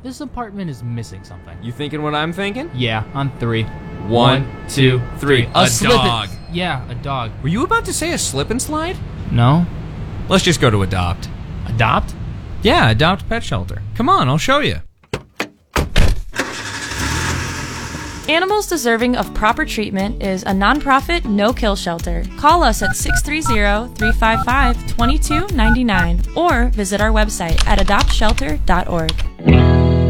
This apartment is missing something. You thinking what I'm thinking? Yeah, on 3. 1, 2, 3. A dog. Yeah, a dog. Were you about to say a slip and slide? No? Let's just go to Adopt. Adopt? Yeah, Adopt Pet Shelter. Come on, I'll show you. Animals Deserving of Proper Treatment is a nonprofit, no-kill shelter. Call us at 630-355-2299 or visit our website at adoptshelter.org.